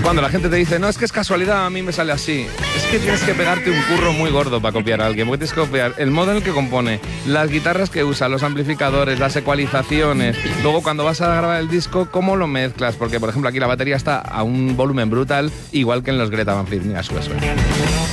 cuando la gente te dice, no, es que es casualidad, a mí me sale así. Es que tienes que pegarte un curro muy gordo para copiar a alguien, porque tienes que copiar el modo en el que compone, las guitarras que usa, los amplificadores, las ecualizaciones. Luego, cuando vas a grabar el disco, ¿cómo lo mezclas? Porque, por ejemplo, aquí la batería está a un volumen brutal, igual que en los Greta Van Fleet. Mira, sube.